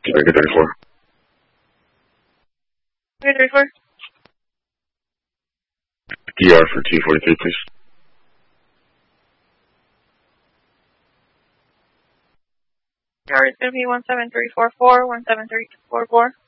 Tiger 34. Tiger 34. DR for T-43, please. DR is going to be 17344, 17344.